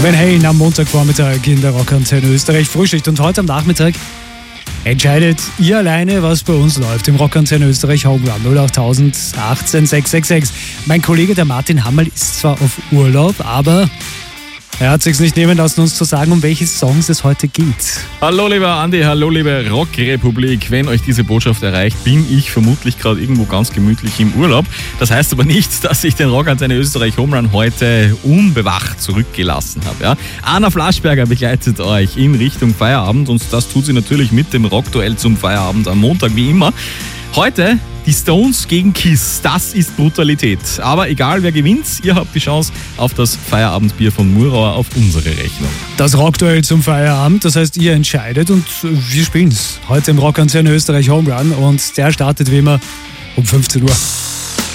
Wenn Hain am Montagvormittag in der Rockantenne Österreich frühstückt und heute am Nachmittag entscheidet ihr alleine, was bei uns läuft im Rockantenne Österreich Home Run 08000 18 666. Mein Kollege, der Martin Hammerl, ist zwar auf Urlaub, aber er hat sich's nicht nehmen lassen, uns zu sagen, um welche Songs es heute geht. Hallo lieber Andi, hallo liebe Rockrepublik. Wenn euch diese Botschaft erreicht, bin ich vermutlich gerade irgendwo ganz gemütlich im Urlaub. Das heißt aber nicht, dass ich den Rockantenne Österreich Home Run heute unbewacht zurückgelassen habe. Ja? Anna Flaschberger begleitet euch in Richtung Feierabend und das tut sie natürlich mit dem Rockduell zum Feierabend am Montag wie immer. Heute die Stones gegen Kiss, das ist Brutalität. Aber egal wer gewinnt, ihr habt die Chance auf das Feierabendbier von Murauer auf unsere Rechnung. Das Rockduell zum Feierabend, das heißt, ihr entscheidet und wir spielen's heute im Rockantenne Österreich Home Run und der startet wie immer um 15 Uhr.